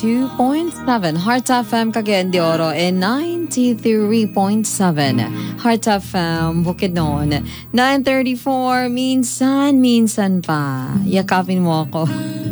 92.7 Heart FM Cagayan de Oro and 93.7 Heart FM Bukidnon. 9:34, minsan pa. Yakapin mo ako.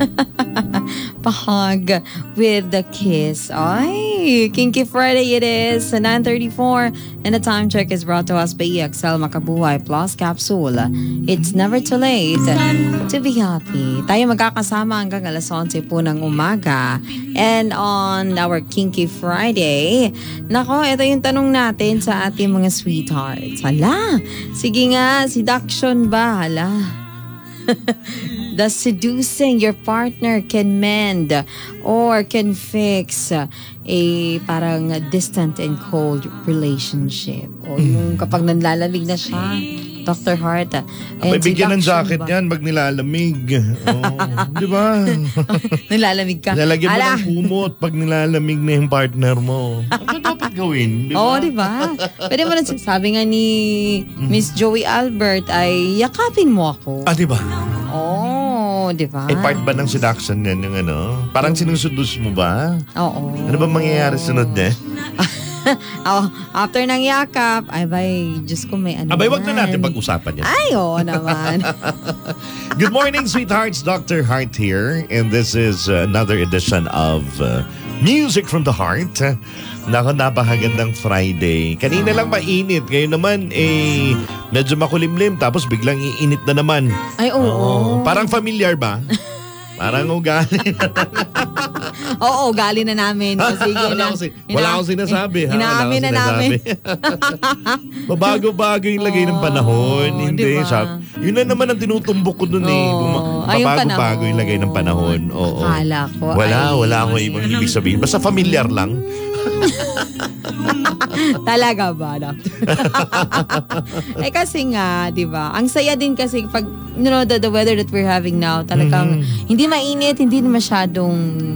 Pahag with the kiss. Ay, Kinky Friday it is. 9:34 and the time check is brought to us by EXL Makabuhay Plus Capsule. It's never too late to be happy. Tayo magkakasama hanggang alas 11 po ng umaga. And on our Kinky Friday, nako, ito yung tanong natin sa ating mga sweethearts. Hala, sige nga, seduction ba? Hala. Does seducing your partner can mend or can fix a parang distant and cold relationship? O yung kapag nanlalamig na siya, Dr. Hart. May bigyan ng jacket yan, pag nilalamig. Oh, di ba? Nilalamig ka. Lalagyan mo ng kumot pag nilalamig na yung partner mo. Ano dapat gawin? Di ba? Oo, di ba? Pwede mo na, sabi nga ni Miss Joey Albert ay yakapin mo ako. Ah, di ba? Oo, di ba? Eh, part ba ng seduction yan yung ano? Parang sinusudus mo ba? Oo. Ano ba mangyayari sunod na? After ng yakap, ay bay, Diyos ko may ano. Abay, wag na natin pag-usapan yan. Ay, oo naman. Good morning, sweethearts. Dr. Hart here. And this is another edition of Music from the Heart. Nako, napakagandang Friday. Kanina lang mainit. Ngayon naman, medyo makulimlim. Tapos biglang iinit na naman. Ay, oo. Parang familiar ba? Parang ugali. Oo, ugali na namin. Sige na. Wala akong sinasabi. Inaamin na namin. Mabago-bago yung lagay ng panahon. Hindi. Diba? Yun na naman ang tinutumbok ko dun Mabago-bago yung lagay ng panahon. Oo. Akala ko. Wala akong ibang ibig sabihin. Basta familiar lang. Talaga ba, Doctor? Kasi nga, di ba? Ang saya din kasi pag, the weather that we're having now, talagang hindi mainit, hindi masyadong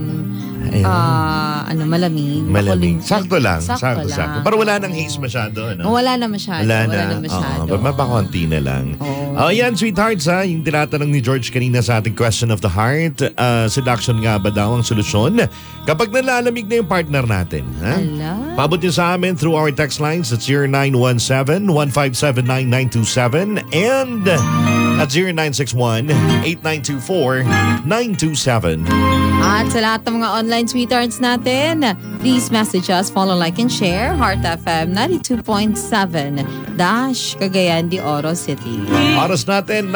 malamig. Malamig. Sakto lang. Sakto lang. Pero wala nang haze masyado. Ano? Wala na masyado. Wala na masyado. Mapakonti na lang. Yan, sweethearts, yung tinatanong ni George kanina sa ating question of the heart, seduction nga ba daw ang solusyon? Kapag nalalamig na yung partner natin. Ha? Paabot niyo sa amin through our text lines at 0917-157-9927 and at 0961-8924-927. At sa lahat ng mga online sweethearts natin, please message us, follow, like, and share. Heart FM 92.7 Cagayan de Oro City. Oras natin,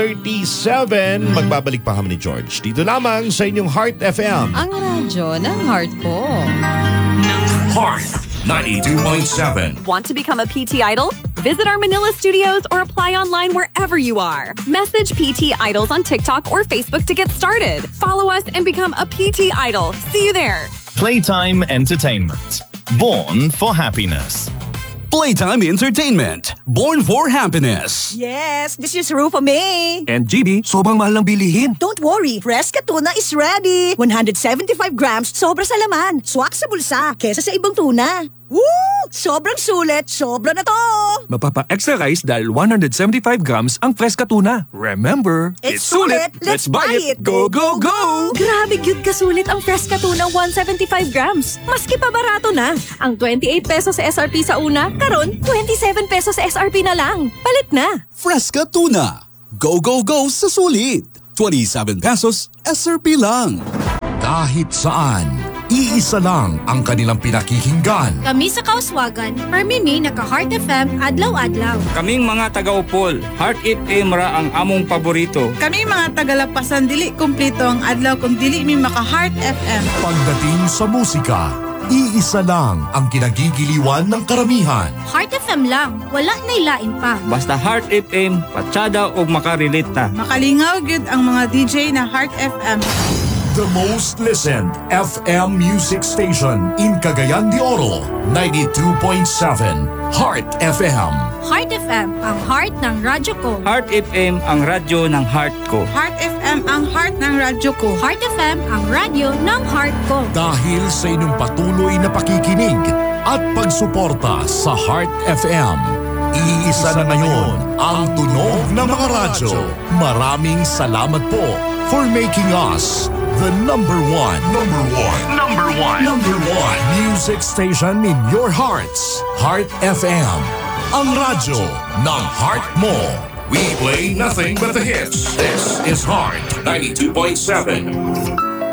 9:37. Magbabalik pa kami ni George. Dito lamang sa inyong Heart FM. Ang radyo ng heart ko. Heart 92.7. Want to become a PT Idol? Visit our Manila studios or apply online wherever you are. Message PT Idols on TikTok or Facebook to get started. Follow us and become a PT Idol. See you there. Playtime Entertainment. Born for happiness. Playtime Entertainment. Born for happiness. Yes, this is Rufa May. And GB, sobrang mahal ng bilihin. Don't worry, Fresca Tuna is ready. 175 grams, sobra sa laman. Swak sa bulsa, kesa sa ibang tuna. Woo! Sobrang sulit, sobra na to. Mapapa-extra rice dahil 175 grams ang Fresca Tuna. Remember, it's sulit. Let's buy it. Go, go, go! Grabe cute kasulit ang Fresca Tuna 175 grams. Maski pa barato na. Ang 28 pesos sa SRP sa una, karon 27 pesos sa SRP na lang. Palit na. Fresca Tuna. Go, go, go sa sulit. 27 pesos SRP lang. Kahit saan, iisa lang ang kanilang pinakikinggan. Kami sa Kauswagan, permimi naka-Heart FM adlaw-adlaw. Kaming mga taga-Upol, Heart FM ra ang among paborito. Kami mga taga-Lapasan, dili kumpleto ang adlaw kung dili mi maka-Heart FM. Pagdating sa musika, iisa lang ang kinagigiliwan ng karamihan. Heart FM lang, wala na ilain pa. Basta Heart FM, patsada o makarelate ta. Makalingaw gyud ang mga DJ na Heart FM. The most listened FM music station in Cagayan de Oro, 92.7 Heart FM. Heart FM, ang heart ng radyo ko. Heart FM, ang radyo ng heart ko. Heart FM, ang heart ng radyo ko. Heart FM, ang radyo ng heart ko. Dahil sa inyong patuloy na pakikinig at pagsuporta sa Heart FM, iisa na ngayon ang tunog ng mga radyo. Maraming salamat po for making us The number one music station in your hearts. Heart FM. Ang radyo ng heart mo. We play nothing but the hits. This is Heart 92.7.